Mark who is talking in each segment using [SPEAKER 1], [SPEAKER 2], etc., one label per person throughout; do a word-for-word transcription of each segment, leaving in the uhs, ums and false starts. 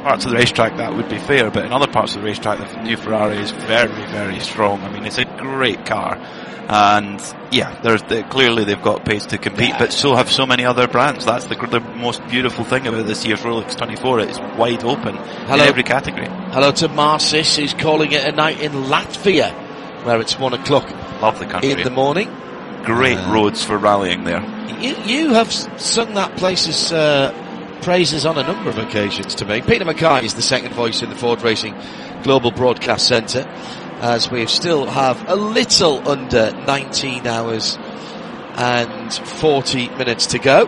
[SPEAKER 1] parts of the racetrack that would be fair, but in other parts of the racetrack the new Ferrari is very, very strong. I mean, it's a great car, and yeah, there's the, clearly they've got pace to compete, yeah. But so have so many other brands. That's the, the most beautiful thing about this year's Rolex twenty-four. It's wide open Hello. in every category.
[SPEAKER 2] Hello to Marcis, who's calling it a night in Latvia, where it's one o'clock
[SPEAKER 1] Love the country.
[SPEAKER 2] in the morning.
[SPEAKER 1] Great uh, roads for rallying there.
[SPEAKER 2] You, you have sung that place's uh, praises on a number of occasions to me. Peter Mackay is the second voice in the Ford Racing Global Broadcast Centre, as we still have a little under nineteen hours and forty minutes to go.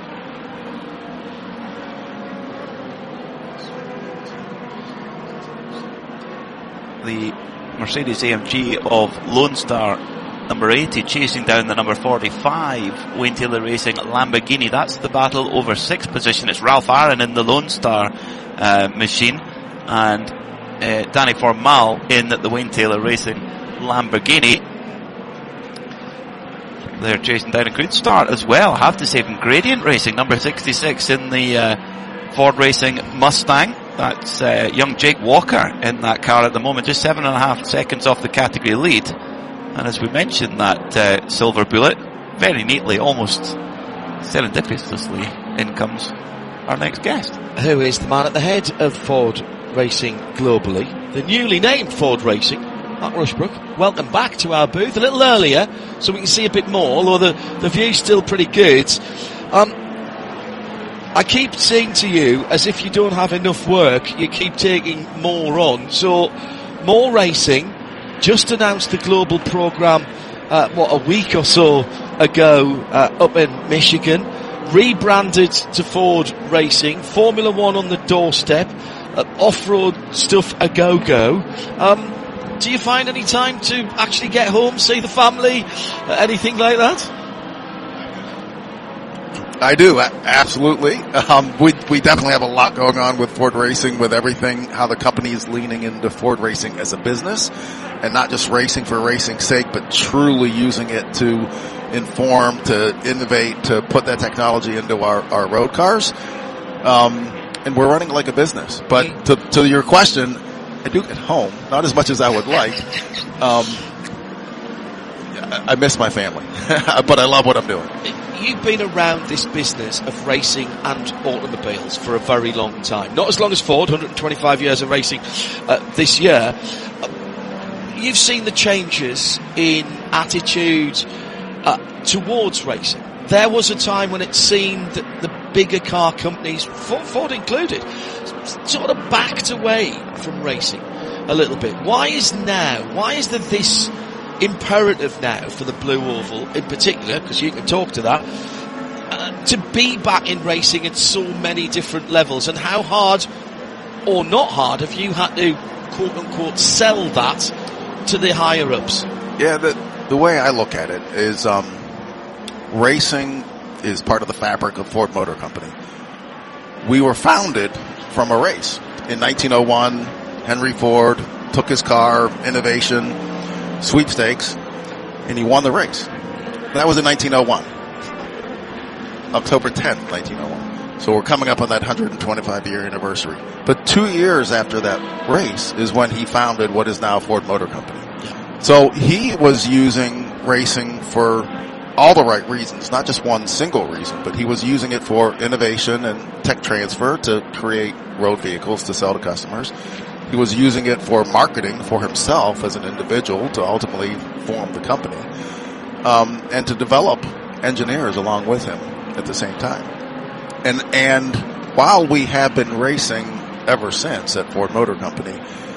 [SPEAKER 1] The Mercedes A M G of Lone Star number eighty chasing down the number forty-five Wayne Taylor Racing Lamborghini. That's the battle over sixth position. It's Ralph Aaron in the Lone Star uh, machine, and uh, Danny Formal in the Wayne Taylor Racing Lamborghini. They're chasing down a good start as well, I have to say, from Gradient Racing, number sixty-six in the uh, Ford Racing Mustang. That's uh, young Jake Walker in that car at the moment, just seven and a half seconds off the category lead. And as we mentioned, that uh, Silver Bullet, very neatly, almost serendipitously, in comes our next guest.
[SPEAKER 2] Who is the man at the head of Ford Racing globally, the newly named Ford Racing, Mark Rushbrook. Welcome back to our booth a little earlier, so we can see a bit more, although the, the view's still pretty good. Um, I keep saying to you, as if you don't have enough work, you keep taking more on. So, more racing. Just announced the global program, uh, what, a week or so ago, uh, up in Michigan. Rebranded to Ford Racing. Formula One on the doorstep. Uh, off-road stuff a go-go. Um, do you find any time to actually get home, see the family, uh, anything like that?
[SPEAKER 3] I do, absolutely. Um, we we definitely have a lot going on with Ford Racing, with everything, how the company is leaning into Ford Racing as a business, and not just racing for racing's sake, but truly using it to inform, to innovate, to put that technology into our, our road cars. Um, and we're running like a business. But to, to your question, I do get home, not as much as I would like. Um, I miss my family, but I love what I'm doing.
[SPEAKER 2] You've been around this business of racing and automobiles for a very long time. Not as long as Ford, one hundred twenty-five years of racing uh, this year. Uh, you've seen the changes in attitude uh, towards racing. There was a time when it seemed that the bigger car companies, Ford included, sort of backed away from racing a little bit. Why is now, why is there this imperative now for the Blue Oval in particular, because you can talk to that, uh, to be back in racing at so many different levels? And how hard or not hard have you had to quote unquote sell that to the higher ups?
[SPEAKER 3] Yeah, the the way I look at it is um racing is part of the fabric of Ford Motor Company. We were founded from a race. In nineteen oh one, Henry Ford took his car, innovation, sweepstakes, and he won the race. That was in nineteen oh one. October tenth, nineteen oh one. So we're coming up on that one hundred twenty-five year anniversary. But two years after that race is when he founded what is now Ford Motor Company. So he was using racing for all the right reasons, not just one single reason, but he was using it for innovation and tech transfer to create road vehicles to sell to customers. He was using it for marketing for himself as an individual to ultimately form the company, um, and to develop engineers along with him at the same time. And and while we have been racing ever since at Ford Motor Company,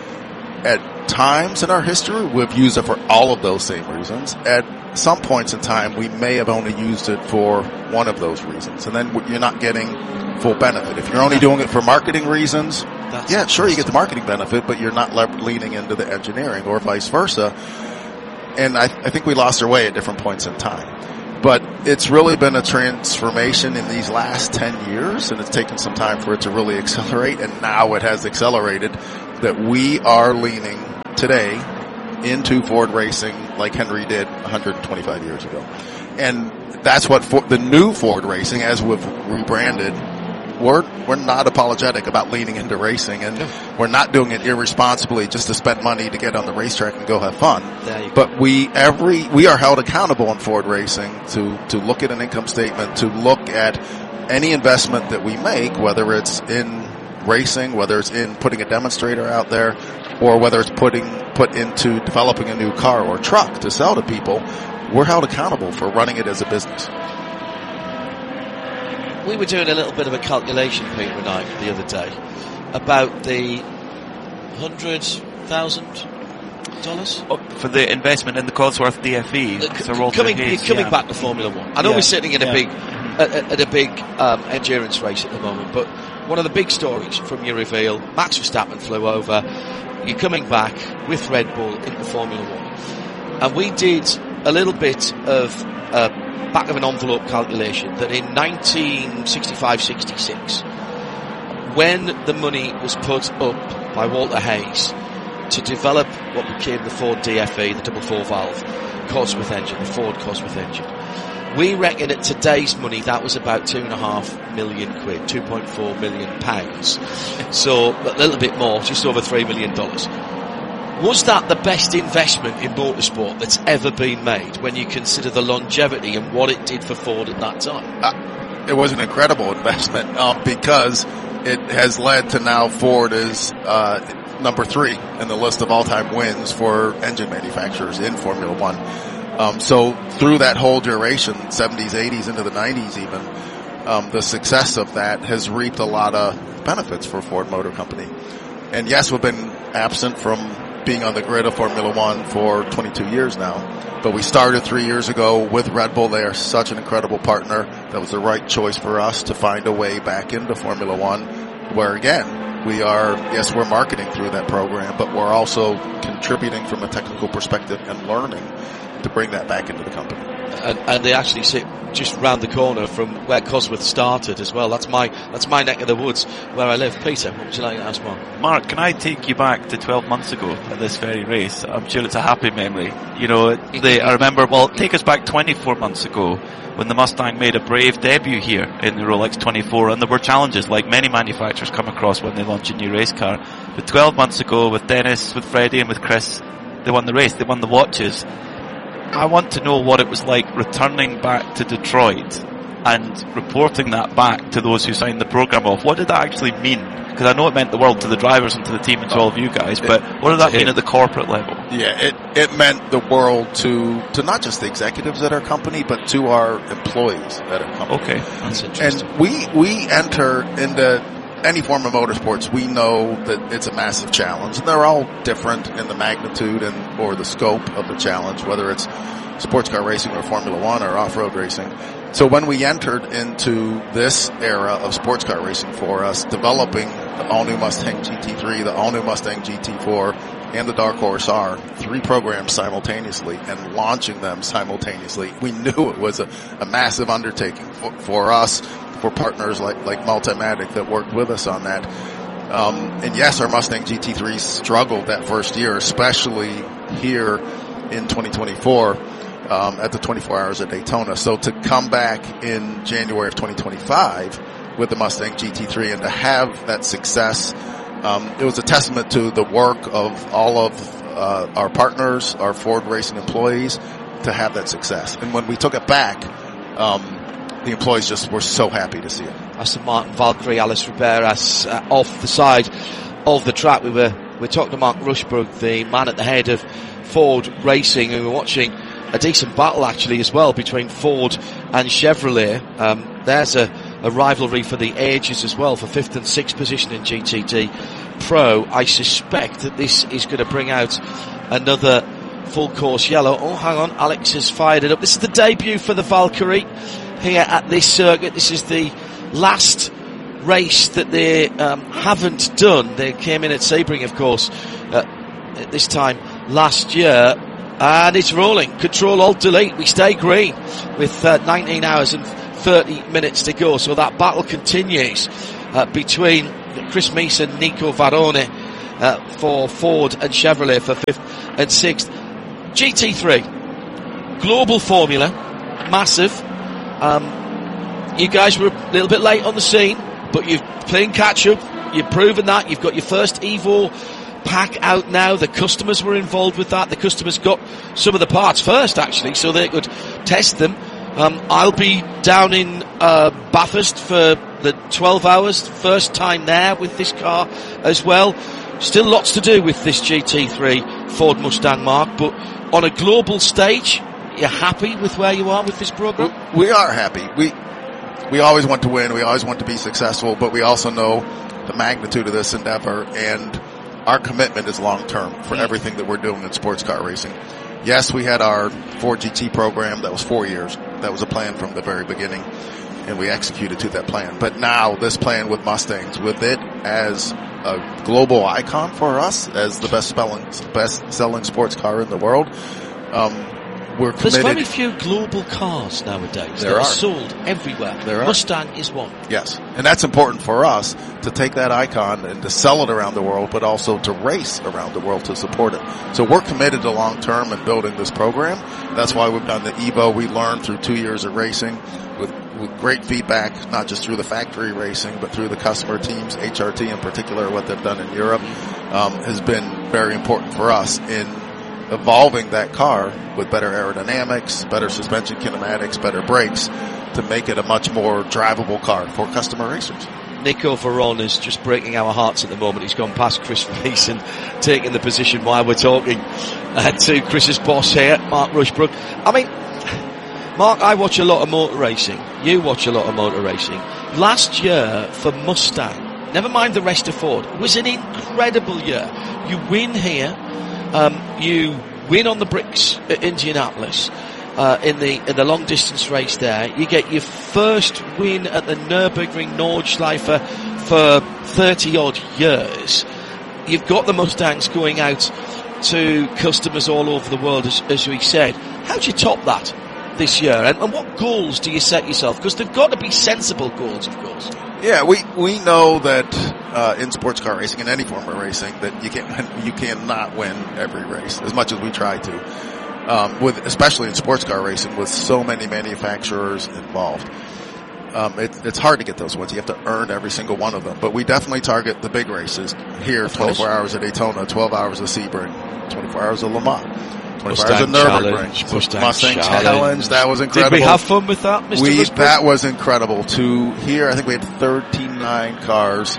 [SPEAKER 3] at times in our history we've used it for all of those same reasons. At some points in time we may have only used it for one of those reasons, and then you're not getting full benefit. If you're only doing it for marketing reasons, That's yeah, sure, you get the marketing benefit, but you're not le- leaning into the engineering, or vice versa. And I, I think we lost our way at different points in time. But it's really been a transformation in these last ten years, and it's taken some time for it to really accelerate, and now it has accelerated that we are leaning today into Ford Racing like Henry did one hundred twenty-five years ago. And that's what for, the new Ford Racing, as we've rebranded, we're we're not apologetic about leaning into racing, and
[SPEAKER 2] No.
[SPEAKER 3] we're not doing it irresponsibly just to spend money to get on the racetrack and go have fun.
[SPEAKER 2] There you go.
[SPEAKER 3] But we every we are held accountable in Ford Racing to to look at an income statement, to look at any investment that we make, whether it's in racing, whether it's in putting a demonstrator out there, or whether it's putting put into developing a new car or truck to sell to people. We're held accountable for running it as a business.
[SPEAKER 2] We were doing a little bit of a calculation, Peter and I, the other day, about the hundred thousand dollars
[SPEAKER 1] For the investment in the Cosworth D F E. Sir Walter
[SPEAKER 2] coming
[SPEAKER 1] Hayes,
[SPEAKER 2] coming
[SPEAKER 1] yeah.
[SPEAKER 2] back to Formula One. I know
[SPEAKER 1] Yeah.
[SPEAKER 2] we're sitting in a
[SPEAKER 1] Yeah.
[SPEAKER 2] big at, at a big um, endurance race at the moment, but one of the big stories from your reveal, Max Verstappen flew over. You're coming back with Red Bull into Formula One, and we did a little bit of uh, back of an envelope calculation that in nineteen sixty-five sixty-six, when the money was put up by Walter Hayes to develop what became the Ford D F E, the double four valve Cosworth engine, the Ford Cosworth engine, we reckon at today's money that was about two and a half million quid, two point four million pounds. So a little bit more, just over three million dollars. Was that the best investment in motorsport that's ever been made when you consider the longevity and what it did for Ford at that time?
[SPEAKER 3] Uh, it was an incredible investment um, because it has led to now Ford is uh, number three in the list of all-time wins for engine manufacturers in Formula One. Um, so through that whole duration, seventies, eighties, into the nineties even, um, the success of that has reaped a lot of benefits for Ford Motor Company. And yes, we've been absent from being on the grid of Formula One for twenty-two years now. But we started three years ago with Red Bull. They are such an incredible partner. That was the right choice for us to find a way back into Formula One, where again, we are, yes, we're marketing through that program, but we're also contributing from a technical perspective and learning to bring that back into the company.
[SPEAKER 2] And, and they actually sit just round the corner from where Cosworth started as well. That's my that's my neck of the woods where I live. Peter, what would you like to ask Mark?
[SPEAKER 1] Mark, can I take you back to twelve months ago at this very race? I'm sure it's a happy memory. You know, they, I remember, well, take us back twenty-four months ago when the Mustang made a brave debut here in the Rolex twenty-four, and there were challenges like many manufacturers come across when they launch a new race car. But twelve months ago, with Dennis, with Freddie and with Chris, they won the race, they won the watches. I want to know what it was like returning back to Detroit and reporting that back to those who signed the program off. What did that actually mean? Because I know it meant the world to the drivers and to the team and to all of you guys, but what did that mean at the corporate level?
[SPEAKER 3] Yeah, it, it meant the world to, to not just the executives at our company, but to our employees at our company.
[SPEAKER 1] Okay.
[SPEAKER 2] That's interesting.
[SPEAKER 3] And we, we enter into any form of motorsports. We know that it's a massive challenge, and they're all different in the magnitude and or the scope of the challenge, whether it's sports car racing or Formula One or off-road racing. So when we entered into this era of sports car racing for us, developing the all-new Mustang G T three, the all-new Mustang G T four, and the Dark Horse R, three programs simultaneously, and launching them simultaneously, we knew it was a, a massive undertaking for, for us, for partners like, like Multimatic that worked with us on that. Um, and yes, our Mustang G T three struggled that first year, especially here in twenty twenty-four. Um, at the twenty-four hours at Daytona. So to come back in January of twenty twenty-five with the Mustang G T three and to have that success, um, it was a testament to the work of all of uh, our partners, our Ford Racing employees, to have that success. And when we took it back, um, the employees just were so happy to see it.
[SPEAKER 2] Aston Martin Valkyrie, Alice Riberas uh, off the side of the track. We were we talked to Mark Rushbrook, the man at the head of Ford Racing, and we were watching a decent battle actually as well between Ford and Chevrolet. Um, there's a, a rivalry for the ages as well for fifth and sixth position in G T D Pro. I suspect that this is going to bring out another full course yellow. Oh, hang on, Alex has fired it up. This is the debut for the Valkyrie here at this circuit. This is the last race that they um, haven't done. They came in at Sebring, of course, uh, at this time last year. And it's rolling. Control Alt Delete. We stay green with uh, nineteen hours and thirty minutes to go. So that battle continues uh, between Chris Meese and Nico Varone uh, for Ford and Chevrolet for fifth and sixth. G T three, global formula, massive. Um, you guys were a little bit late on the scene, but you're playing catch up. You've proven that. You've got your first Evo pack out now. The customers were involved with that. The customers got some of the parts first, actually, so they could test them. Um, I'll be down in uh, Bathurst for the twelve hours, first time there with this car as well. Still lots to do with this G T three Ford Mustang, Mark, but on a global stage, you're happy with where you are with this program?
[SPEAKER 3] We are happy. We we always want to win. We always want to be successful, but we also know the magnitude of this endeavor, and our commitment is long term for everything that we're doing in sports car racing. Yes, we had our Ford G T program that was four years. That was a plan from the very beginning, and we executed to that plan. But now this plan with Mustangs, with it as a global icon for us, as the best selling, best selling sports car in the world, um, we're committed.
[SPEAKER 2] There's very few global cars nowadays
[SPEAKER 3] there
[SPEAKER 2] that
[SPEAKER 3] are.
[SPEAKER 2] are sold everywhere.
[SPEAKER 3] There are.
[SPEAKER 2] Mustang is one.
[SPEAKER 3] Yes, and that's important for us to take that icon and to sell it around the world, but also to race around the world to support it. So we're committed to long term and building this program. That's why we've done the Evo. We learned through two years of racing with, with great feedback, not just through the factory racing, but through the customer teams. H R T in particular, what they've done in Europe, um, has been very important for us in evolving that car with better aerodynamics, better suspension kinematics, better brakes to make it a much more drivable car for customer racers.
[SPEAKER 2] Nico Veron is just breaking our hearts at the moment. He's gone past Chris Mason, taking the position while we're talking uh, to Chris's boss here, Mark Rushbrook. I mean, Mark, I watch a lot of motor racing. You watch a lot of motor racing. Last year for Mustang, never mind the rest of Ford, it was an incredible year. You win here. Um, you win on the bricks at Indianapolis, uh, in the, in the long distance race there. You get your first win at the Nürburgring Nordschleife for thirty odd years. You've got the Mustangs going out to customers all over the world, as, as we said. How do you top that this year? And, and what goals do you set yourself? Because they've got to be sensible goals, of course.
[SPEAKER 3] Yeah, we, we know that, uh, in sports car racing, in any form of racing, that you can't, you cannot win every race, as much as we try to. Um, with, especially in sports car racing, with so many manufacturers involved. Um, it, it's hard to get those wins. You have to earn every single one of them. But we definitely target the big races here, twenty-four hours at Daytona, twelve hours at Sebring, twenty-four hours at Le Mans.
[SPEAKER 2] Mustang
[SPEAKER 3] hours at Nürburgring,
[SPEAKER 2] Mustang,
[SPEAKER 3] Mustang
[SPEAKER 2] Challenge.
[SPEAKER 3] Challenge. That was incredible.
[SPEAKER 2] Did we have fun with that, Mister
[SPEAKER 3] We,
[SPEAKER 2] Rushbrook?
[SPEAKER 3] that was incredible. To here, I think we had thirty-nine cars,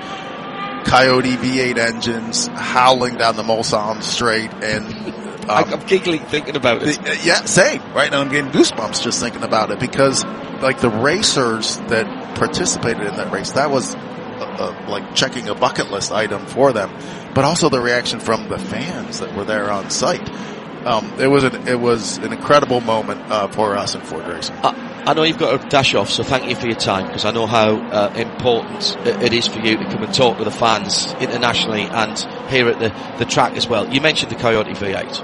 [SPEAKER 3] Coyote V eight engines, howling down the Mulsanne Straight, and um,
[SPEAKER 2] I'm giggling thinking about it.
[SPEAKER 3] the, yeah, same, right? And I'm getting goosebumps just thinking about it, because like the racers that participated in that race, that was uh, uh, like checking a bucket list item for them, but also the reaction from the fans that were there on site. Um, it was an, it was an incredible moment, uh, for us in Ford Racing.
[SPEAKER 2] I, I know you've got to dash off, so thank you for your time, because I know how uh, important it is for you to come and talk to the fans internationally and here at the, the track as well. You mentioned the Coyote V eight.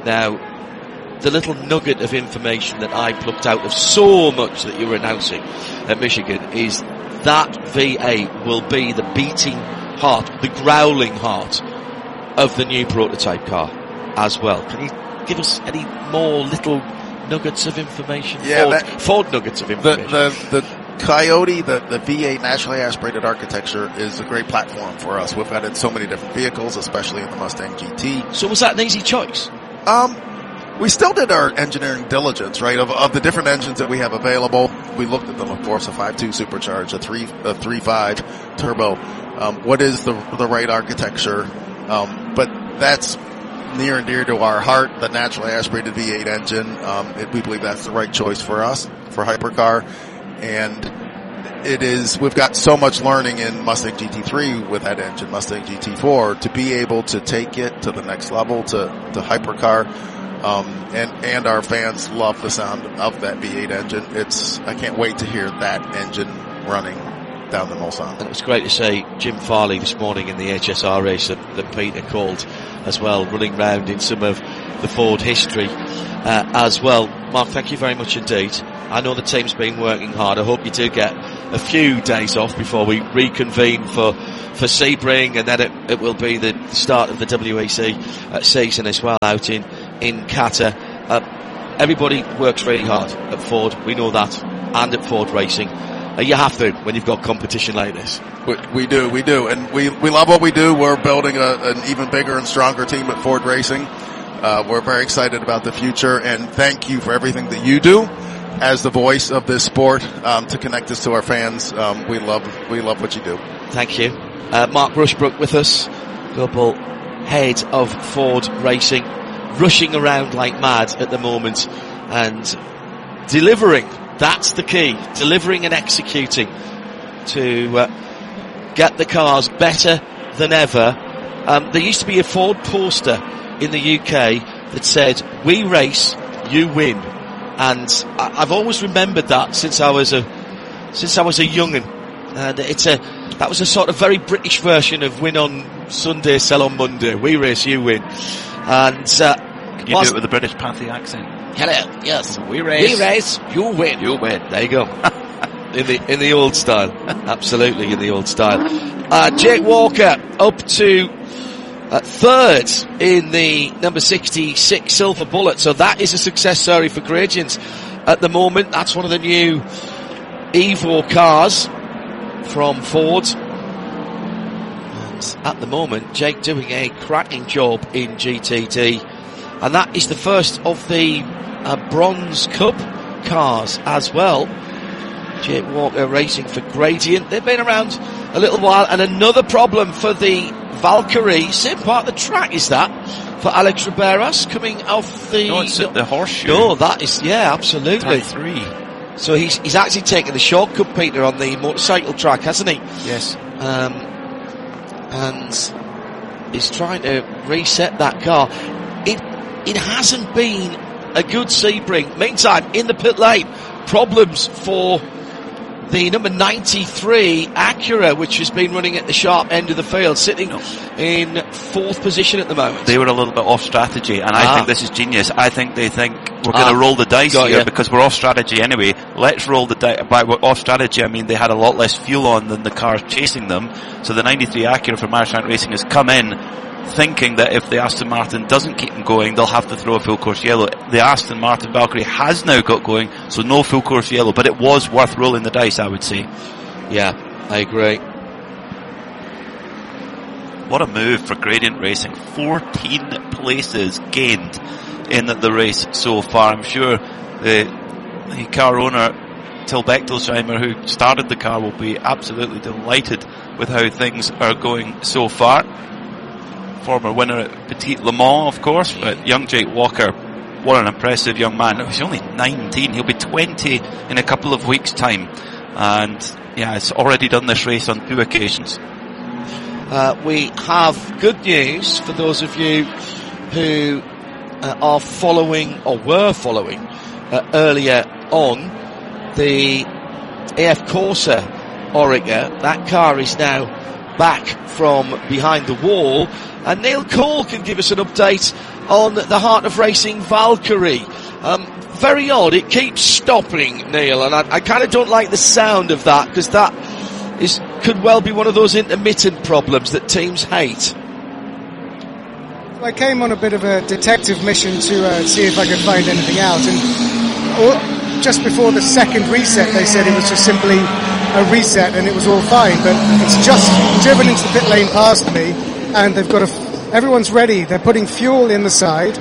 [SPEAKER 2] Now, the little nugget of information that I plucked out of so much that you were announcing at Michigan is that V eight will be the beating heart, the growling heart of the new prototype car as well. Can you give us any more little nuggets of information?
[SPEAKER 3] Yeah,
[SPEAKER 2] Ford,
[SPEAKER 3] that,
[SPEAKER 2] Ford nuggets of
[SPEAKER 3] the,
[SPEAKER 2] information.
[SPEAKER 3] the, the Coyote, the, the V eight naturally aspirated architecture is a great platform for us. We've had it in so many different vehicles, especially in the Mustang G T.
[SPEAKER 2] So was that an easy choice?
[SPEAKER 3] Um, we still did our engineering diligence, right? Of, of the different engines that we have available, we looked at them, of course, a five two supercharged, a three, a three point five turbo. Um, what is the, the right architecture? Um, but that's near and dear to our heart, the naturally aspirated V eight engine. Um, it, we believe that's the right choice for us, for hypercar. And it is, we've got so much learning in Mustang G T three with that engine, Mustang G T four, to be able to take it to the next level, to, to hypercar. Um, and, and our fans love the sound of that V eight engine. It's, I can't wait to hear that engine running down the Mulsanne.
[SPEAKER 2] And it was great to see Jim Farley this morning in the H S R race that, that Peter called as well, running round in some of the Ford history uh, as well. Mark, thank you very much indeed. I know the team's been working hard. I hope you do get a few days off before we reconvene for for Sebring, and then it, it will be the start of the W E C uh, season as well out in in Qatar. Uh, everybody works really hard at Ford. We know that, and at Ford Racing. Uh, you have to when you've got competition like this.
[SPEAKER 3] We, we do, we do, and we we love what we do. We're building a, an even bigger and stronger team at Ford Racing. Uh, we're very excited about the future, and thank you for everything that you do as the voice of this sport um, to connect us to our fans. Um, we love we love what you do.
[SPEAKER 2] Thank you. Uh, Mark Rushbrook with us, global head of Ford Racing, rushing around like mad at the moment and delivering. That's the key, delivering and executing to uh, get the cars better than ever. Um, there used to be a Ford poster in the U K that said, "We race, you win," and I, I've always remembered that since I was a since I was a young'un. And it's a that was a sort of very British version of "Win on Sunday, sell on Monday." We race, you win. And uh,
[SPEAKER 1] can you do it with a British Pathy accent?
[SPEAKER 2] Hello, yes,
[SPEAKER 1] we race,
[SPEAKER 2] we race, you win,
[SPEAKER 1] you win.
[SPEAKER 2] There you go. in the in the old style, absolutely in the old style. Uh, Jake Walker up to uh, third in the number sixty-six Silver Bullet, so that is a success story for Gradients at the moment. That's one of the new Evo cars from Ford, and at the moment Jake doing a cracking job in G T D, and that is the first of the uh, Bronze Cup cars as well. Jake Walker racing for Gradient. They've been around a little while, and another problem for the Valkyrie, same part of the track is that for Alex Riberas coming off the
[SPEAKER 1] no, it's at the Horseshoe.
[SPEAKER 2] No, that is, yeah, absolutely.
[SPEAKER 1] Turn three.
[SPEAKER 2] So he's he's actually taken the shortcut, Peter, on the motorcycle track, hasn't he?
[SPEAKER 1] Yes.
[SPEAKER 2] Um, and he's trying to reset that car. It it hasn't been a good Sebring. Meantime, in the pit lane, problems for the number ninety-three Acura, which has been running at the sharp end of the field, sitting in fourth position at the moment.
[SPEAKER 1] They were a little bit off strategy, and I ah. think this is genius. I think they think we're
[SPEAKER 2] ah.
[SPEAKER 1] going to roll the dice
[SPEAKER 2] Got
[SPEAKER 1] here
[SPEAKER 2] you.
[SPEAKER 1] because we're off strategy anyway. Let's roll the dice. By off strategy, I mean they had a lot less fuel on than the cars chasing them. So the ninety-three Acura from Marchand Racing has come in thinking that if the Aston Martin doesn't keep them going, they'll have to throw a full course yellow. The Aston Martin Valkyrie has now got going, so no full course yellow, but it was worth rolling the dice, I would say.
[SPEAKER 2] Yeah, I agree.
[SPEAKER 1] What a move for Gradient Racing. fourteen places gained in the race so far. I'm sure the, the car owner, Till Bechtolsheimer, who started the car, will be absolutely delighted with how things are going so far. Former winner at Petit Le Mans, of course, but young Jake Walker, what an impressive young man. He's only nineteen, he'll be twenty in a couple of weeks' time, and yeah, he's already done this race on two occasions.
[SPEAKER 2] Uh, we have good news for those of you who uh, are following, or were following, uh, earlier on, the A F Corsa Oreca. That car is now back from behind the wall, and Neil Cole can give us an update on the Heart of Racing Valkyrie. Um, very odd, it keeps stopping, Neil, and I, I kind of don't like the sound of that, because that is could well be one of those intermittent problems that teams hate.
[SPEAKER 4] I came on a bit of a detective mission to uh, see if I could find anything out, and or, just before the second reset they said it was just simply a reset and it was all fine, but it's just driven into the pit lane past me, and they've got a f- everyone's ready. They're putting fuel in the side.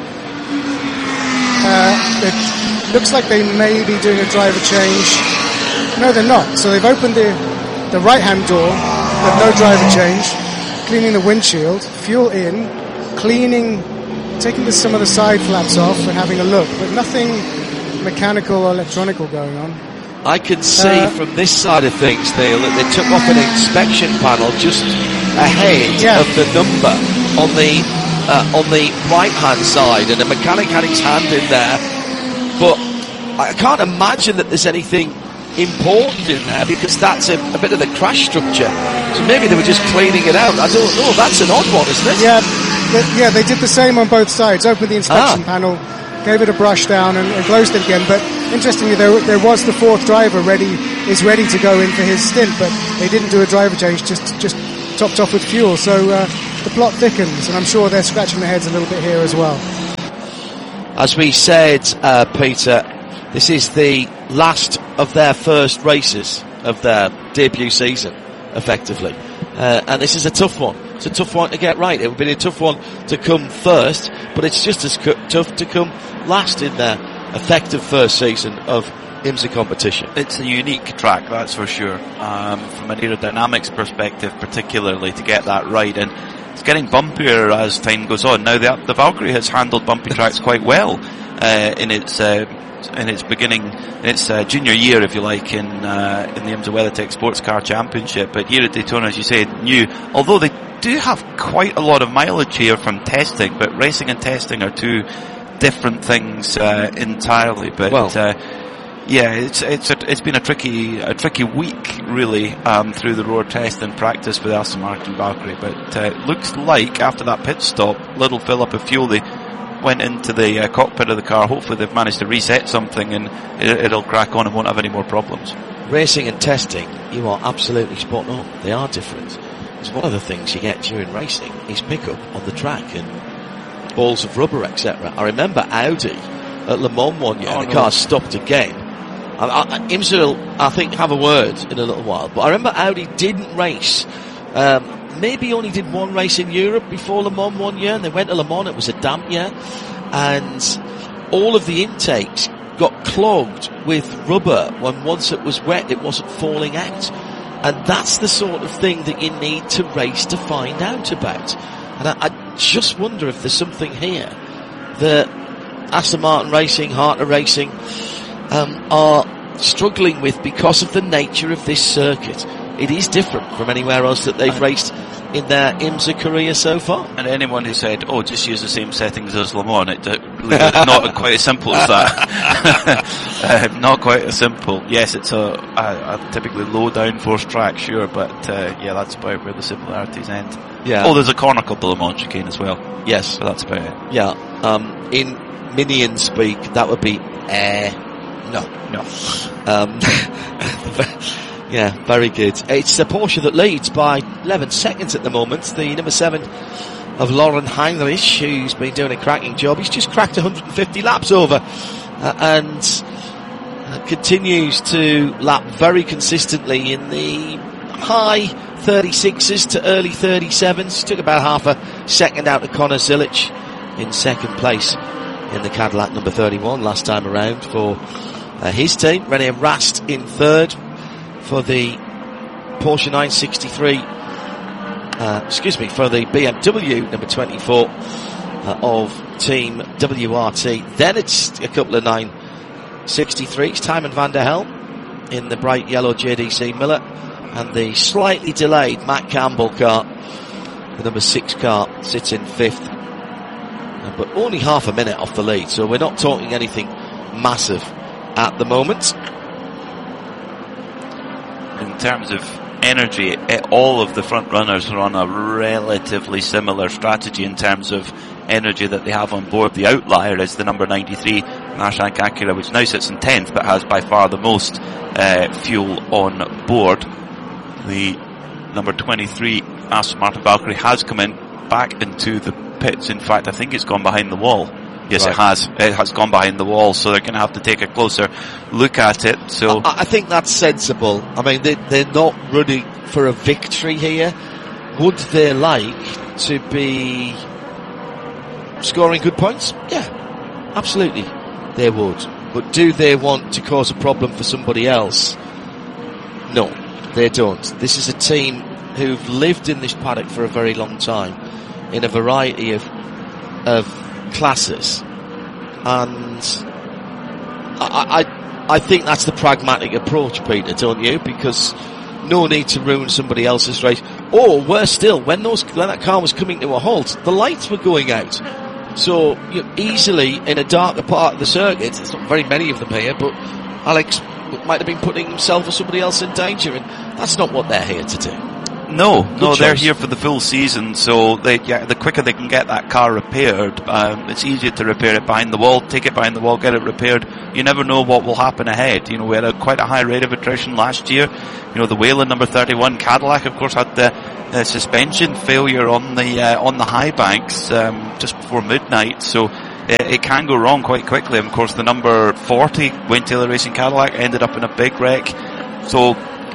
[SPEAKER 4] Uh, it looks like they may be doing a driver change. No, they're not. So they've opened the the right hand door, but no driver change. Cleaning the windshield, fuel in, cleaning, taking the, some of the side flaps off and having a look, but nothing mechanical or electronical going on.
[SPEAKER 2] I can see
[SPEAKER 4] uh,
[SPEAKER 2] from this side of things, Neil, that they took off an inspection panel just ahead
[SPEAKER 4] yeah.
[SPEAKER 2] of the number on the uh, on the right hand side, and the mechanic had his hand in there, but I can't imagine that there's anything important in there, because that's a, a bit of the crash structure. So maybe they were just cleaning it out. I don't know. That's an odd one, isn't it?
[SPEAKER 4] Yeah, they, yeah. They did the same on both sides. Opened the inspection
[SPEAKER 2] ah.
[SPEAKER 4] panel, gave it a brush down, and, and closed it again. But interestingly, there, there was the fourth driver ready, is ready to go in for his stint, but they didn't do a driver change. Just just topped off with fuel. So uh, the plot thickens, and I'm sure they're scratching their heads a little bit here as well.
[SPEAKER 2] As we said, uh, Peter, this is the last of their first races. of their debut season, effectively. Uh, and this is a tough one. It's a tough one to get right. It would be a tough one to come first, but it's just as cu- tough to come last in their effective first season of IMSA competition.
[SPEAKER 1] It's a unique track, that's for sure. Um, from an aerodynamics perspective, particularly, to get that right. And it's getting bumpier as time goes on. Now, the, the Valkyrie has handled bumpy tracks quite well uh, in its uh, in its beginning, its uh, junior year, if you like, in uh, in the IMSA WeatherTech Sports Car Championship. But here at Daytona, as you said, new. Although they do have quite a lot of mileage here from testing, but racing and testing are two different things uh, entirely. But
[SPEAKER 2] well,
[SPEAKER 1] uh, yeah, it's it's a, it's been a tricky a tricky week really um, through the road test and practice for the Aston Martin Valkyrie. But uh, it looks like after that pit stop, little fill up of fuel, they went into the uh, cockpit of the car. Hopefully they've managed to reset something and it, it'll crack on and won't have any more problems.
[SPEAKER 2] Racing and testing, you are absolutely spot on. They are different. It's one of the things you get during racing is pickup on the track and balls of rubber, et cetera. I remember Audi at Le Mans one year, oh, the no. car stopped again. I, I, IMSA will, I think, have a word in a little while, but I remember Audi didn't race. Um, maybe only did one race in Europe before Le Mans one year, and they went to Le Mans, it was a damp year, and all of the intakes got clogged with rubber when once it was wet it wasn't falling out. And that's the sort of thing that you need to race to find out about. And I, I just wonder if there's something here that Aston Martin Racing, Harter Racing um, are struggling with because of the nature of this circuit. It is different from anywhere else that they've raced in their IMSA career so far.
[SPEAKER 1] And anyone who said, oh, just use the same settings as Le Mans, it, it really is not quite as simple as that. uh, not quite as simple. Yes, it's a, a, a typically low downforce track, sure, but uh, yeah, that's about where the similarities end.
[SPEAKER 2] Yeah.
[SPEAKER 1] Oh, there's a corner called the Le Mans chicane as well.
[SPEAKER 2] Yes.
[SPEAKER 1] But that's about it.
[SPEAKER 2] Yeah. Um, in Minion speak, that would be air. Uh, no.
[SPEAKER 1] No.
[SPEAKER 2] Um, Yeah, very good. It's the Porsche that leads by eleven seconds at the moment. The number seven of Lauren Heinrich, who's been doing a cracking job. He's just cracked one hundred fifty laps over uh, and uh, continues to lap very consistently in the high thirty-sixes to early thirty-sevens. Took about half a second out of Connor Zilic in second place in the Cadillac number thirty-one last time around for uh, his team. René Rast in third for the Porsche nine sixty-three, uh, excuse me, for the B M W number twenty-four uh, of Team W R T. Then it's a couple of nine sixty-threes, Timon van der Helm in the bright yellow J D C Miller, and the slightly delayed Matt Campbell car, the number six car, sits in fifth, uh, but only half a minute off the lead, so we're not talking anything massive at the moment.
[SPEAKER 1] In terms of energy, all of the front runners are on a relatively similar strategy in terms of energy that they have on board. The outlier is the number ninety-three Marshank Acura, which now sits in tenth, but has by far the most uh, fuel on board. The number twenty-three Aston Martin Valkyrie has come in back into the pits. In fact, I think it's gone behind the wall. Yes, right. it has. It has gone behind the wall, so they're going to have to take a closer look at it. So
[SPEAKER 2] I, I think that's sensible. I mean, they, they're not running for a victory here. Would they like to be scoring good points? Yeah, absolutely, they would. But do they want to cause a problem for somebody else? No, they don't. This is a team who've lived in this paddock for a very long time, in a variety of of classes, and I, I I think that's the pragmatic approach, Peter, don't you? Because no need to ruin somebody else's race. Or worse still, when those when that car was coming to a halt, the lights were going out, so you know, easily in a darker part of the circuit. There's not very many of them here, but Alex might have been putting himself or somebody else in danger, and that's not what they're here to do.
[SPEAKER 1] No,
[SPEAKER 2] Good
[SPEAKER 1] no,
[SPEAKER 2] choice.
[SPEAKER 1] They're here for the full season, so they, yeah, the quicker they can get that car repaired, um, it's easier to repair it behind the wall, take it behind the wall, get it repaired. You never know what will happen ahead. You know, we had a, quite a high rate of attrition last year. You know, the Whelen number thirty-one Cadillac, of course, had the uh, suspension failure on the uh, on the high banks um, just before midnight, so it, it can go wrong quite quickly. And of course, the number forty Wayne Taylor Racing Cadillac ended up in a big wreck. So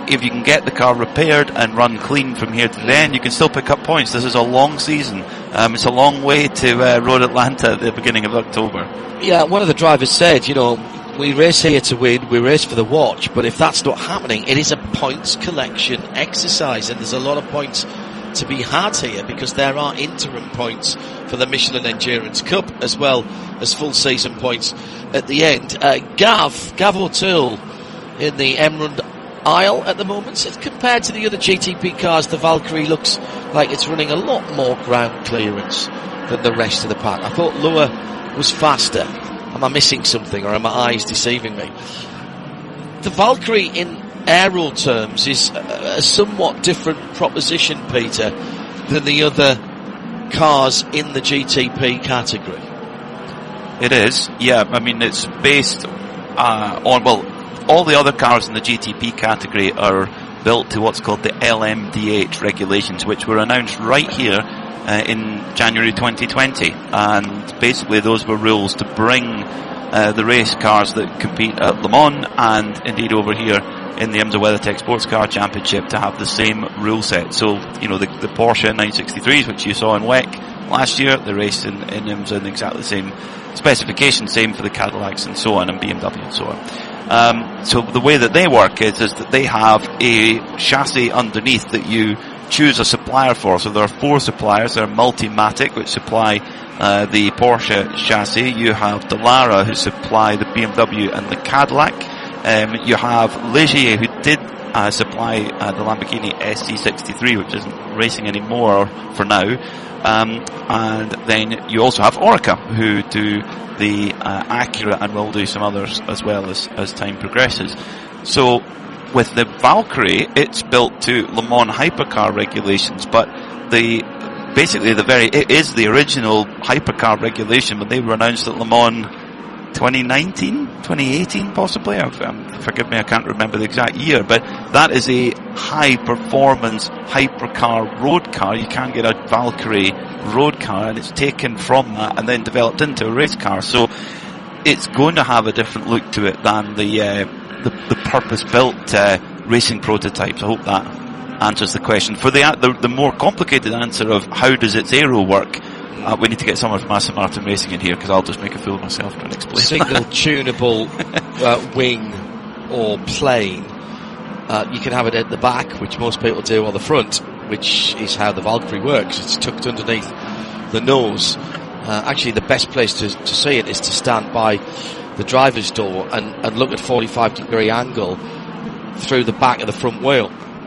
[SPEAKER 1] if you can get the car repaired and run clean from here to the end, you can still pick up points. This is a long season. Um, it's a long way to uh, Road Atlanta at the beginning of October.
[SPEAKER 2] Yeah, one of the drivers said, you know, we race here to win, we race for the watch, but if that's not happening, it is a points collection exercise, and there's a lot of points to be had here because there are interim points for the Michelin Endurance Cup as well as full season points at the end. Uh, Gav, Gav O'Toole in the Emerald Isle at the moment. So compared to the other G T P cars, the Valkyrie looks like it's running a lot more ground clearance than the rest of the pack. I thought Lua was faster. Am I missing something, or are my eyes deceiving me? The Valkyrie in aero terms is a, a somewhat different proposition, Peter, than the other cars in the G T P category.
[SPEAKER 1] It is, yeah. I mean, it's based uh, on, well, all the other cars in the G T P category are built to what's called the L M D H regulations, which were announced right here uh, in January twenty twenty. And basically those were rules to bring uh, the race cars that compete at Le Mans and indeed over here in the IMSA WeatherTech Sports Car Championship to have the same rule set. So, you know, the, the Porsche nine sixty-threes, which you saw in W E C last year, they raced in, in IMSA in exactly the same specification, same for the Cadillacs and so on, and B M W and so on. Um, so the way that they work is, is that they have a chassis underneath that you choose a supplier for. So there are four suppliers. There are Multimatic, which supply uh, the Porsche chassis. You have Dallara, who supply the B M W and the Cadillac. Um, you have Ligier, who did uh, supply uh, the Lamborghini S C sixty-three, which isn't racing anymore for now. Um, and then you also have Orica, who do the uh, Acura and will do some others as well as, as time progresses. So with the Valkyrie, it's built to Le Mans hypercar regulations, but the basically the very it is the original hypercar regulation, but they were announced at Le Mans twenty nineteen, twenty eighteen possibly. Um, forgive me, I can't remember the exact year, but that is a high performance hypercar road car. You can't get a Valkyrie road car, and it's taken from that and then developed into a race car. So it's going to have a different look to it than the uh, the, the purpose built uh, racing prototypes. I hope that answers the question. For the, the the more complicated answer of how does its aero work, Uh, we need to get someone from Aston Martin Racing in here, because I'll just make a fool of myself trying to explain.
[SPEAKER 2] Single tunable uh, wing or plane. Uh, you can have it at the back, which most people do, or the front, which is how the Valkyrie works. It's tucked underneath the nose. Uh, actually, the best place to, to see it is to stand by the driver's door and, and look at forty-five degree angle through the back of the front wheel.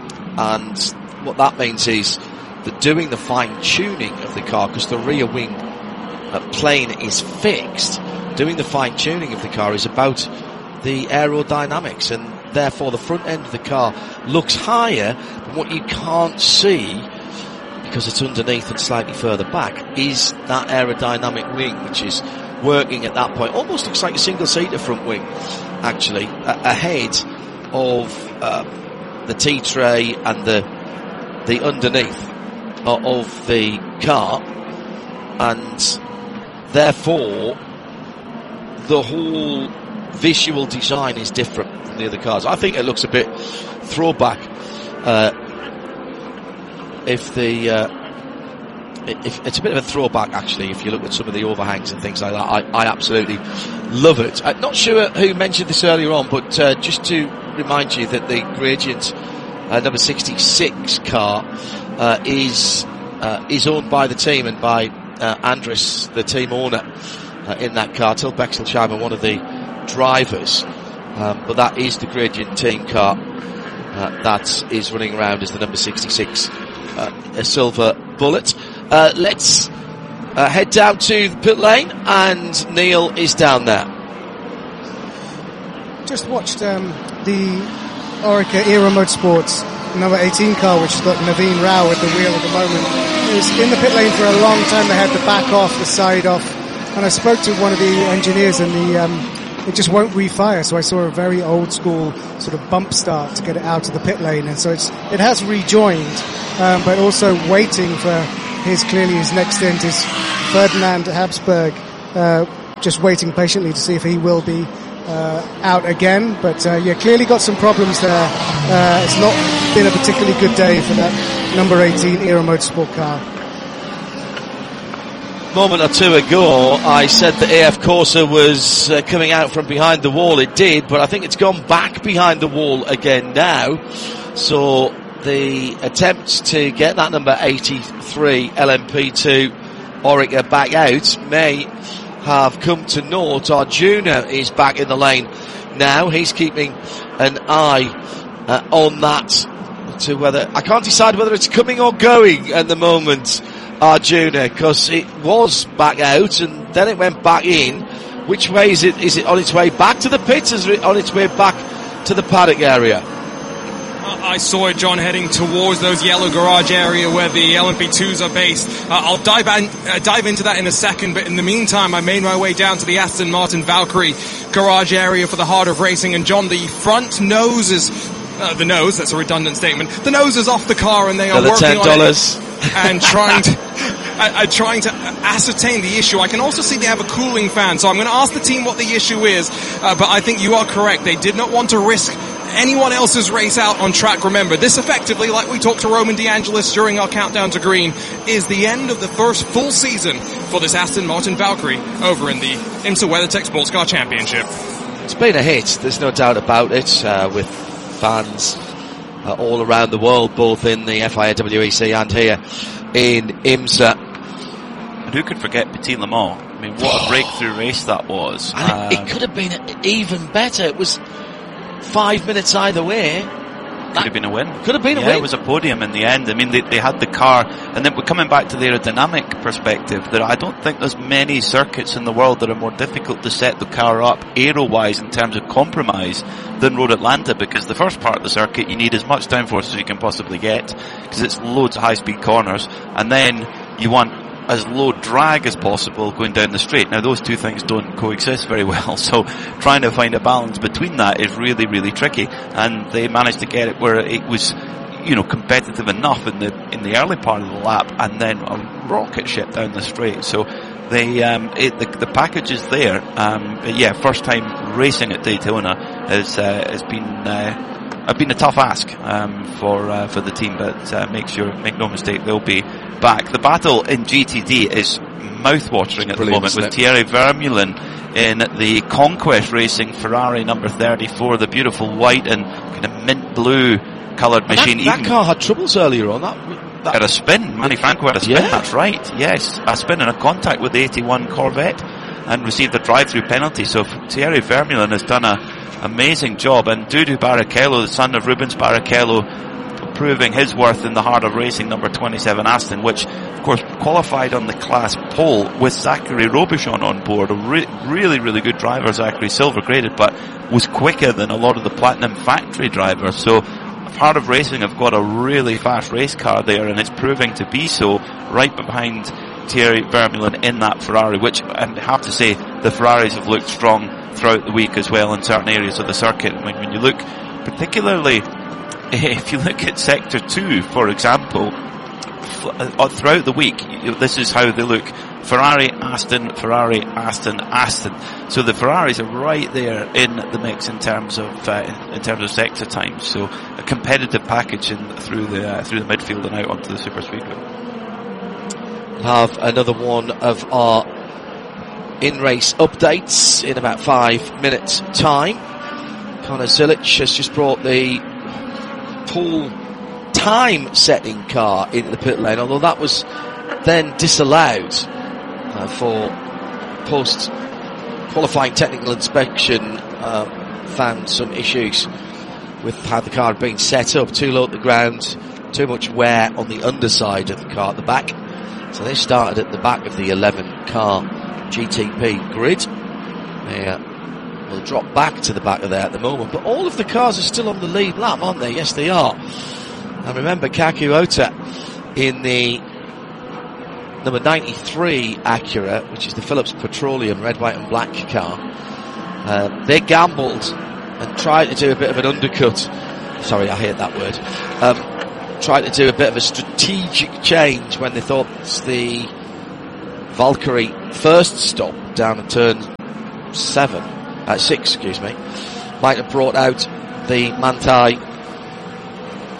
[SPEAKER 2] And what that means is that doing the fine-tuning of the car, because the rear wing uh, plane is fixed, doing the fine-tuning of the car is about the aerodynamics, and therefore the front end of the car looks higher, but what you can't see, because it's underneath and slightly further back, is that aerodynamic wing, which is working at that point. Almost looks like a single-seater front wing, actually, uh, ahead of uh, the T-tray and the the underneath of the car, and therefore the whole visual design is different from the other cars. I think it looks a bit throwback. Uh, if the uh, if it's a bit of a throwback, actually, if you look at some of the overhangs and things like that, I, I absolutely love it. I'm not sure who mentioned this earlier on, but uh, just to remind you that the Gradient uh, number sixty-six car Uh, is uh, is owned by the team and by uh, Andres, the team owner uh, in that car. Till Bexelsheimer, one of the drivers, um, but that is the Gradient team car uh, that is running around as the number sixty-six, uh, a silver bullet. Uh, let's uh, head down to the pit lane, and Neil is down there.
[SPEAKER 4] Just watched um, the Orica Era Motorsports number eighteen car, which has got Naveen Rao at the wheel at the moment. It was in the pit lane for a long time. They had the back off, the side off, and I spoke to one of the engineers, and the um, it just won't refire. So I saw a very old school sort of bump start to get it out of the pit lane, and so it's it has rejoined, um, but also waiting for his clearly his next stint is Ferdinand Habsburg, uh, just waiting patiently to see if he will be uh, out again. But uh, yeah, clearly got some problems there uh, it's not been a particularly good day for that number eighteen Era Motorsport car.
[SPEAKER 2] Moment or two ago, I said that A F Corsa was uh, coming out from behind the wall. It did, but I think it's gone back behind the wall again now. So the attempt to get that number eighty-three L M P two Oreca back out may have come to naught. Arjuna is back in the lane now. He's keeping an eye uh, on that to whether, I can't decide whether it's coming or going at the moment, Arjuna, because it was back out and then it went back in. Which way is it? Is it on its way back to the pits, or is it on its way back to the paddock area?
[SPEAKER 5] I saw it, John, heading towards those yellow garage area where the L M P twos are based. Uh, I'll dive, an, uh, dive into that in a second, but in the meantime, I made my way down to the Aston Martin Valkyrie garage area for the Heart of Racing. And John, the front nose is, uh, the nose, that's a redundant statement, the nose is off the car and they are working
[SPEAKER 2] ten dollars.
[SPEAKER 5] on it and trying to, uh, uh, trying to ascertain the issue. I can also see they have a cooling fan, so I'm going to ask the team what the issue is, uh, but I think you are correct. They did not want to risk anyone else's race out on track. Remember, this effectively, like we talked to Roman DeAngelis during our countdown to green, is the end of the first full season for this Aston Martin Valkyrie over in the IMSA WeatherTech Sports Car Championship.
[SPEAKER 2] It's been a hit, there's no doubt about it, uh, with fans uh, all around the world, both in the F I A W E C and here in IMSA.
[SPEAKER 1] And who could forget Petit Le Mans? I mean, what a breakthrough race that was.
[SPEAKER 2] And
[SPEAKER 1] um,
[SPEAKER 2] it, it could have been even better. It was five minutes either way.
[SPEAKER 1] Could have been a win.
[SPEAKER 2] Could have been a
[SPEAKER 1] yeah,
[SPEAKER 2] win.
[SPEAKER 1] It was a podium in the end. I mean, they, they had the car, and then we're coming back to the aerodynamic perspective. There, I don't think there's many circuits in the world that are more difficult to set the car up aero-wise in terms of compromise than Road Atlanta, because the first part of the circuit you need as much downforce as you can possibly get, because it's loads of high-speed corners, and then you want as low drag as possible going down the straight. Now those two things don't coexist very well, so trying to find a balance between that is really, really tricky, and they managed to get it where it was, you know, competitive enough in the in the early part of the lap, and then a rocket ship down the straight. So they um it, the, the package is there. Um but yeah, first time racing at Daytona has uh, has been uh, It's been a tough ask um, for uh, for the team, but uh, make sure, make no mistake, they'll be back. The battle in G T D is mouth-watering at the moment, with Thierry Vermeulen in the Conquest Racing Ferrari number thirty-four, the beautiful white and kind of mint blue coloured machine.
[SPEAKER 2] That, that car had troubles earlier on. That, that
[SPEAKER 1] had a spin. Manny Franco had a spin.
[SPEAKER 2] Yeah.
[SPEAKER 1] That's right. Yes, a spin and a contact with the eighty-one Corvette, and received a drive-through penalty. So Thierry Vermeulen has done a amazing job, and Dudu Barrichello, the son of Rubens Barrichello, proving his worth in the Heart of Racing number twenty-seven Aston, which of course qualified on the class pole with Zachary Robichon on board. A re- really, really good driver, Zachary, silver graded, but was quicker than a lot of the Platinum Factory drivers. So Heart of Racing have got a really fast race car there, and it's proving to be so, right behind Thierry Vermeulen in that Ferrari, which I have to say the Ferraris have looked strong throughout the week as well in certain areas of the circuit. I mean, when you look, particularly if you look at Sector two, for example, throughout the week, this is how they look: Ferrari, Aston, Ferrari, Aston, Aston. So the Ferraris are right there in the mix in terms of uh, in terms of sector times. So a competitive package in, through the uh, through the midfield and out onto the super speedway.
[SPEAKER 2] Have another one of our in-race updates in about five minutes time. Conor Zilic has just brought the full time setting car into the pit lane, although that was then disallowed uh, for post qualifying technical inspection. Uh, found some issues with how the car had been set up, too low at the ground, too much wear on the underside of the car at the back. So they started at the back of the eleven car G T P grid. They uh, will drop back to the back of there at the moment, but all of the cars are still on the lead lap, aren't they? Yes, they are. And remember, Kaku Ota in the number ninety-three Acura, which is the Phillips Petroleum red, white and black car, uh, they gambled and tried to do a bit of an undercut. Sorry, I hate that word. Um, tried to do a bit of a strategic change when they thought the Valkyrie first stop down at turn seven, uh, six, excuse me, might have brought out the Manthey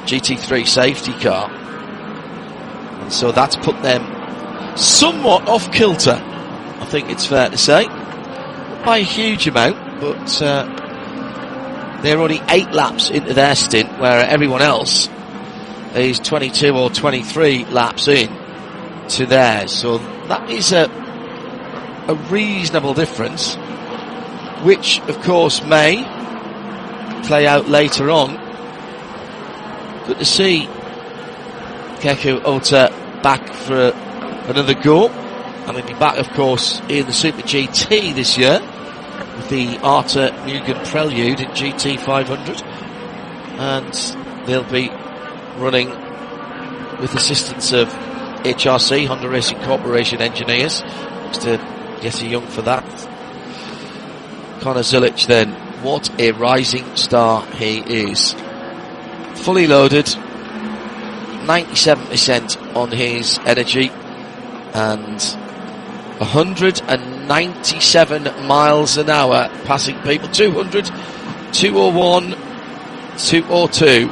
[SPEAKER 2] G T three safety car. And so that's put them somewhat off kilter, I think it's fair to say. Not by a huge amount, but uh, they're only eight laps into their stint, where everyone else is twenty-two or twenty-three laps in to theirs. So that is a, a reasonable difference, which of course may play out later on. Good to see Keke Ota back for another go, and he'll be back of course in the Super G T this year with the Arta Mugen Prelude in G T five hundred, and they'll be running with assistance of H R C, Honda Racing Corporation engineers. Mister Jesse Young for that. Connor Zulich then, what a rising star he is. Fully loaded, ninety-seven percent on his energy, and one hundred ninety-seven miles an hour, passing people. Two hundred, two oh one, two oh two,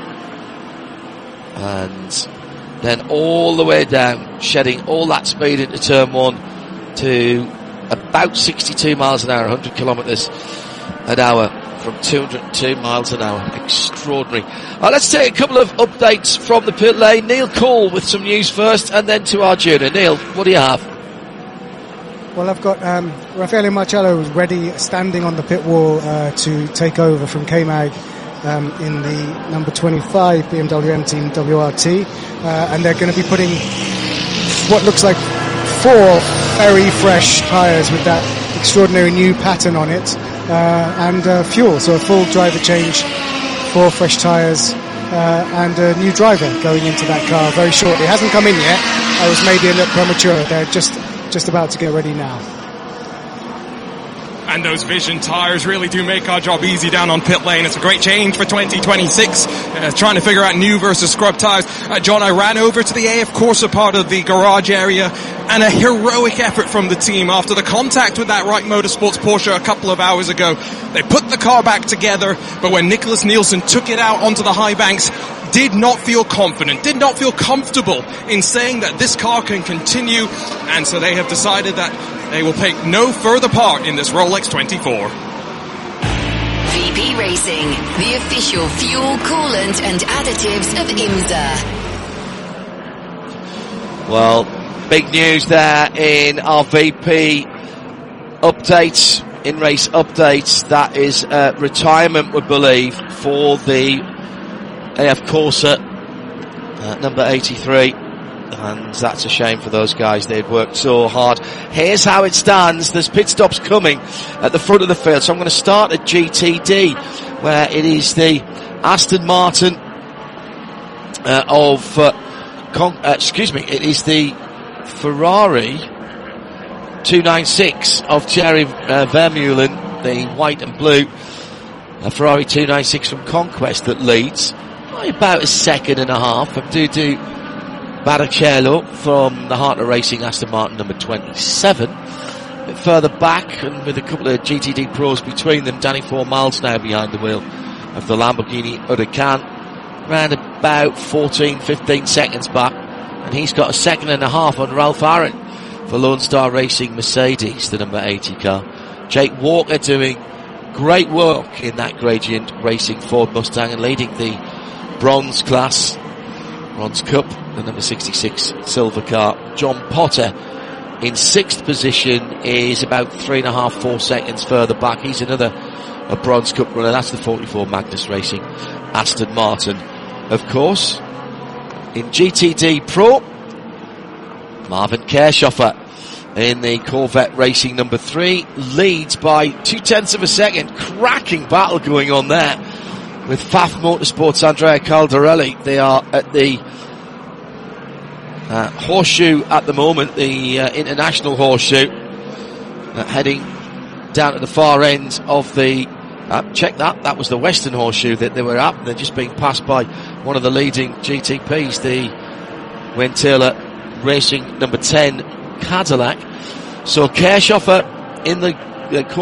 [SPEAKER 2] and then all the way down, shedding all that speed into turn one to about sixty-two miles an hour, one hundred kilometres an hour from two hundred two miles an hour. Extraordinary. Uh, let's take a couple of updates from the pit lane. Neil Cole with some news first, and then to Arjuna. Neil, what do you have?
[SPEAKER 4] Well, I've got um, Raffaele Marcello ready, standing on the pit wall uh, to take over from K-Mag um, in the number twenty-five B M W M Team W R T, uh, and they're going to be putting what looks like four very fresh tyres with that extraordinary new pattern on it, uh, and uh, fuel, so a full driver change, four fresh tyres, uh, and a new driver going into that car very shortly. It hasn't come in yet. I was maybe a little premature. They're just just about to get ready now.
[SPEAKER 5] And those Vision tyres really do make our job easy down on pit lane. It's a great change for twenty twenty-six. Uh, trying to figure out new versus scrub tyres. Uh, John, I ran over to the A F Corsa part of the garage area, and a heroic effort from the team after the contact with that Wright Motorsports Porsche a couple of hours ago. They put the car back together, but when Nicholas Nielsen took it out onto the high banks, did not feel confident, did not feel comfortable in saying that this car can continue, and so they have decided that they will take no further part in this Rolex twenty-four.
[SPEAKER 6] V P Racing, the official fuel, coolant and additives of IMSA.
[SPEAKER 2] Well, big news there in our V P updates, in-race updates. That is uh, retirement, we believe, for the A F Corsa uh, number eighty-three, and that's a shame for those guys. They'd worked so hard. Here's how it stands. There's pit stops coming at the front of the field, so I'm going to start at G T D, where it is the Aston Martin uh, of uh, Con- uh, excuse me it is the Ferrari two ninety-six of Thierry uh, Vermeulen, the white and blue uh, Ferrari two ninety-six from Conquest, that leads by about a second and a half from Dudu Barrichello from the Heart of Racing Aston Martin number twenty-seven. A bit further back, and with a couple of G T D pros between them, Danny Four Miles now behind the wheel of the Lamborghini Huracan, around about fourteen, fifteen seconds back, and he's got a second and a half on Ralph Aaron for Lone Star Racing Mercedes, the number eighty car. Jake Walker doing great work in that Gradient Racing Ford Mustang and leading the bronze class, bronze cup, the number sixty-six silver car. John Potter in sixth position is about three and a half, four seconds further back. He's another a bronze cup runner. That's the forty-four Magnus Racing Aston Martin. Of course, in G T D Pro, Marvin Kerschoffer in the Corvette Racing number three leads by two tenths of a second. Cracking battle going on there with F A F Motorsports' Andrea Caldarelli. They are at the uh, Horseshoe at the moment, the uh, International Horseshoe, uh, heading down to the far end of the uh, check that, that was the Western Horseshoe that they were at. They're just being passed by one of the leading G T Ps, the Wentela Racing number ten Cadillac. So Kerschoffer in the uh,